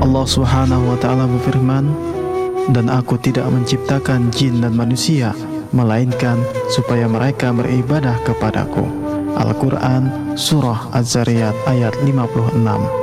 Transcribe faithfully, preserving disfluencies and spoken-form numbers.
Allah Subhanahu wa Ta'ala berfirman, "Dan aku tidak menciptakan jin dan manusia melainkan supaya mereka beribadah kepadaku." Al-Quran Surah Az-Zariyat ayat lima puluh enam.